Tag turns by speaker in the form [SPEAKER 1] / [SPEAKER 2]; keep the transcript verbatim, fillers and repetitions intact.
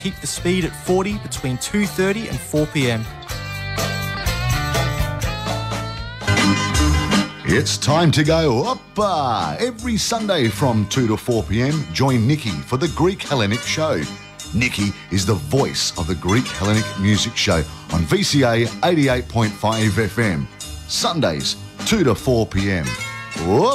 [SPEAKER 1] Keep the speed at forty between two thirty and four p.m.
[SPEAKER 2] It's time to go oppa! Every Sunday from two to four p.m, join Nikki for the Greek Hellenic Show. Nikki is the voice of the Greek Hellenic Music Show on V C A eighty-eight point five F M. Sundays, two to four p.m. Whoop!